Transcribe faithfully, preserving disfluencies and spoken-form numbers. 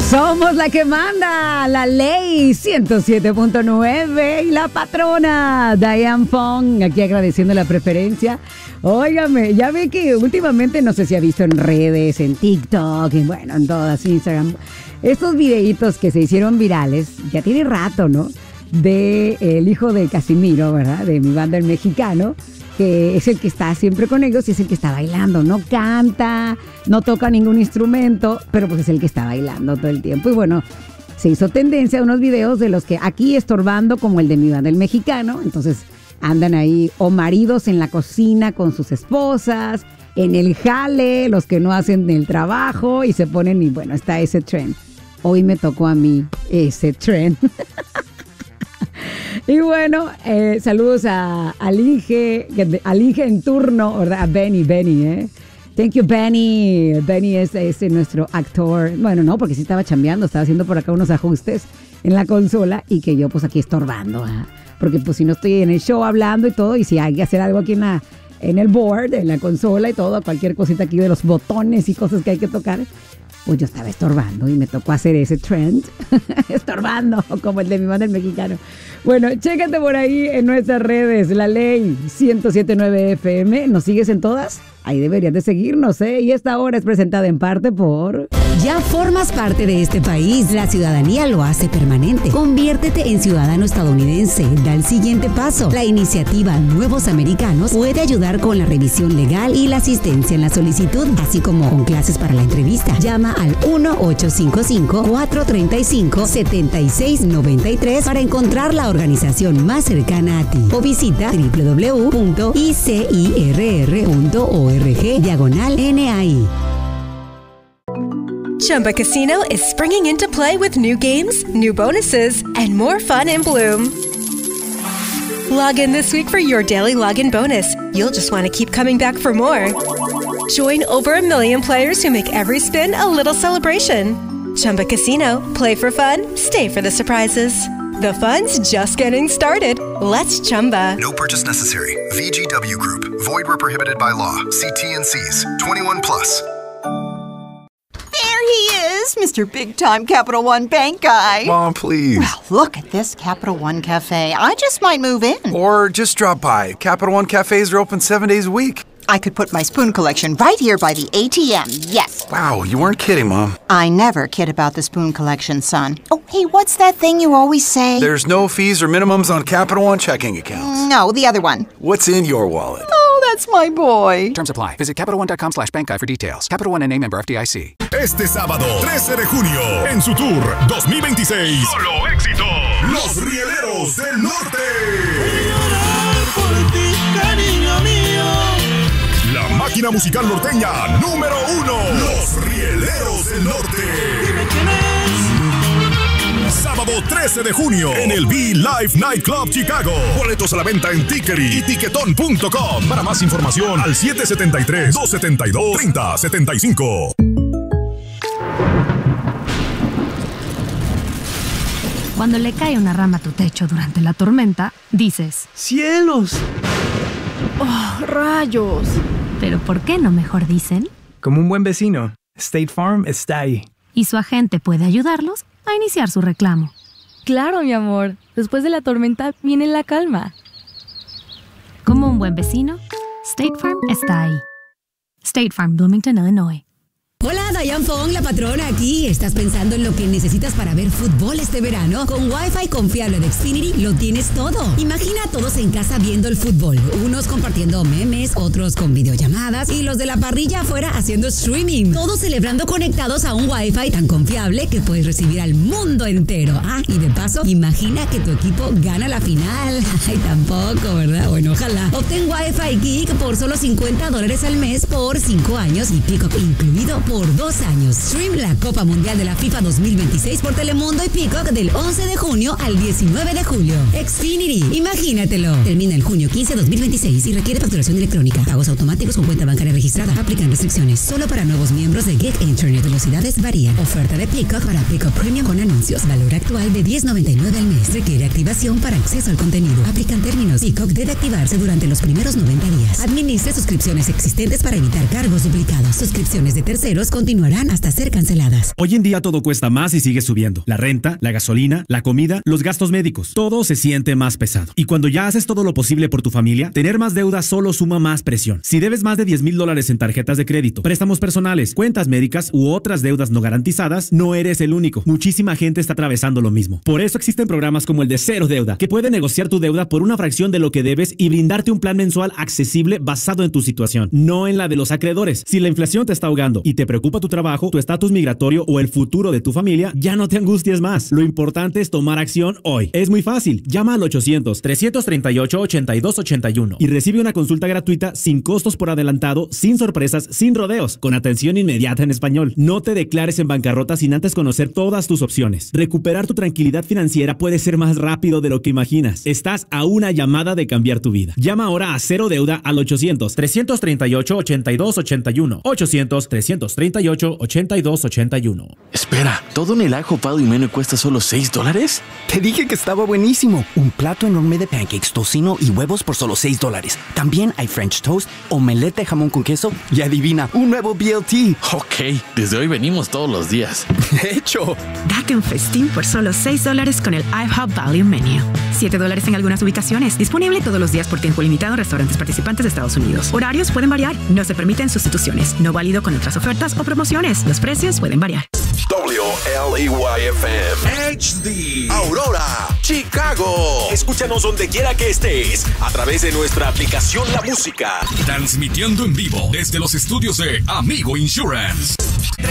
Somos la que manda, la ley ciento siete punto nueve y la patrona Diane Fong, aquí agradeciendo la preferencia. Óigame, ya ve que últimamente, no sé si ha visto en redes, en TikTok, y bueno, en todas, Instagram, estos videitos que se hicieron virales, ya tiene rato, ¿no? De el hijo de Casimiro, ¿verdad? De Mi Banda El Mexicano, que es el que está siempre con ellos y es el que está bailando. No canta, no toca ningún instrumento, pero pues es el que está bailando todo el tiempo. Y bueno, se hizo tendencia a unos videos de los que aquí estorbando, como el de Mi Banda El Mexicano. Entonces andan ahí o maridos en la cocina con sus esposas, en el jale, los que no hacen el trabajo y se ponen, y bueno, está ese trend. Hoy me tocó a mí ese trend. Y bueno, eh, saludos a, al Inge, al Inge en turno, ¿verdad? A Benny, Benny, ¿eh? Thank you, Benny. Benny es, es nuestro actor. Bueno, no, porque sí estaba chambeando, estaba haciendo por acá unos ajustes en la consola y que yo pues aquí estorbando, ¿eh? Porque pues si no estoy en el show hablando y todo, y si hay que hacer algo aquí en, la, en el board, en la consola y todo, cualquier cosita aquí de los botones y cosas que hay que tocar, pues yo estaba estorbando y me tocó hacer ese trend, estorbando, como el de Mi Banda El Mexicano. Bueno, chécate por ahí en nuestras redes, La Ley ciento siete punto nueve F M. ¿Nos sigues en todas? Ahí deberías de seguirnos, ¿eh? Y esta hora es presentada en parte por... Ya formas parte de este país. La ciudadanía lo hace permanente. Conviértete en ciudadano estadounidense. Da el siguiente paso. La iniciativa Nuevos Americanos puede ayudar con la revisión legal y la asistencia en la solicitud, así como con clases para la entrevista. Llama al uno ocho cinco cinco, cuatro tres cinco, siete seis nueve tres para encontrar la organización más cercana a ti. O visita doble u doble u doble u punto i c i r r punto org diagonal N A I. Chumba Casino is springing into play with new games, new bonuses, and more fun in Bloom. Log in this week for your daily login bonus. You'll just want to keep coming back for more. Join over a million players who make every spin a little celebration. Chumba Casino. Play for fun. Stay for the surprises. The fun's just getting started. Let's Chumba. No purchase necessary. V G W Group. Void where prohibited by law. See T N Cs. twenty-one plus. There he is, Mister Big Time Capital One Bank guy. Mom, please. Well, look at this Capital One Cafe. I just might move in. Or just drop by. Capital One cafes are open seven days a week. I could put my spoon collection right here by the A T M, yes. Wow, you weren't kidding, Mom. I never kid about the spoon collection, son. Oh, hey, what's that thing you always say? There's no fees or minimums on Capital One checking accounts. No, the other one. What's in your wallet? Oh, that's my boy. Terms apply. Visit CapitalOne.com slash bank guy for details. Capital One N A member F D I C. Este sábado, trece de junio, en su tour dos mil veintiséis. Solo éxito. Los Rieleros del Norte. Por ti, cariño mío. La máquina musical norteña número uno. Los Rieleros del Norte. Dime quién es. Sábado trece de junio en el V-Live Nightclub Chicago. Boletos a la venta en Tickery y Tiquetón punto com. Para más información al siete siete tres, dos siete dos, tres cero siete cinco. Cuando le cae una rama a tu techo durante la tormenta, dices: ¡cielos! ¡Oh, rayos! Pero ¿por qué no mejor dicen? Como un buen vecino, State Farm está ahí. Y su agente puede ayudarlos a iniciar su reclamo. Claro, mi amor. Después de la tormenta viene la calma. Como un buen vecino, State Farm está ahí. State Farm, Bloomington, Illinois. Hola, Diane Fong, la patrona aquí. ¿Estás pensando en lo que necesitas para ver fútbol este verano? Con Wi-Fi confiable de Xfinity lo tienes todo. Imagina a todos en casa viendo el fútbol. Unos compartiendo memes, otros con videollamadas y los de la parrilla afuera haciendo streaming. Todos celebrando conectados a un Wi-Fi tan confiable que puedes recibir al mundo entero. Ah, y de paso, imagina que tu equipo gana la final. Ay, tampoco, ¿verdad? Bueno, ojalá. Obtén Wi-Fi Geek por solo cincuenta dólares al mes por cinco años y Peacock incluido por dos años. Stream la Copa Mundial de la FIFA dos mil veintiséis por Telemundo y Peacock del once de junio al diecinueve de julio. Xfinity, imagínatelo. Termina el junio quince de dos mil veintiséis y requiere facturación electrónica. Pagos automáticos con cuenta bancaria registrada. Aplican restricciones. Solo para nuevos miembros de Geek Internet. Velocidades varían. Oferta de Peacock para Peacock Premium con anuncios. Valor actual de diez noventa y nueve al mes. Requiere activación para acceso al contenido. Aplican términos. Peacock debe activarse durante los primeros noventa días. Administre suscripciones existentes para evitar cargos duplicados. Suscripciones de terceros cielos continuarán hasta ser canceladas. Hoy en día todo cuesta más y sigue subiendo. La renta, la gasolina, la comida, los gastos médicos. Todo se siente más pesado. Y cuando ya haces todo lo posible por tu familia, tener más deuda solo suma más presión. Si debes más de diez mil dólares en tarjetas de crédito, préstamos personales, cuentas médicas u otras deudas no garantizadas, no eres el único. Muchísima gente está atravesando lo mismo. Por eso existen programas como el de Cero Deuda, que puede negociar tu deuda por una fracción de lo que debes y brindarte un plan mensual accesible basado en tu situación, no en la de los acreedores. Si la inflación te está ahogando y te preocupa tu trabajo, tu estatus migratorio o el futuro de tu familia, ya no te angusties más. Lo importante es tomar acción hoy. Es muy fácil. Llama al ochocientos, trescientos treinta y ocho, ochenta y dos ochenta y uno y recibe una consulta gratuita sin costos por adelantado, sin sorpresas, sin rodeos, con atención inmediata en español. No te declares en bancarrota sin antes conocer todas tus opciones. Recuperar tu tranquilidad financiera puede ser más rápido de lo que imaginas. Estás a una llamada de cambiar tu vida. Llama ahora a Cero Deuda al ochocientos, trescientos treinta y ocho, ochenta y dos ochenta y uno. ochocientos, trescientos treinta y ocho, ochenta y dos ochenta y uno. Espera, ¿todo en el ajo pado y menú cuesta solo seis dólares? Te dije que estaba buenísimo. Un plato enorme de pancakes, tocino y huevos por solo seis dólares. También hay French toast, omelette de jamón con queso y adivina, un nuevo B L T. Ok, desde hoy venimos todos los días. De hecho, date un festín por solo seis dólares con el IHOP Value Menu. siete dólares en algunas ubicaciones. Disponible todos los días por tiempo limitado en restaurantes participantes de Estados Unidos. Horarios pueden variar. No se permiten sustituciones. No válido con otras ofertas o promociones. Los precios pueden variar. W L E Y F M H D Aurora, Chicago. Escúchanos donde quiera que estés a través de nuestra aplicación La Música. Transmitiendo en vivo desde los estudios de Amigo Insurance.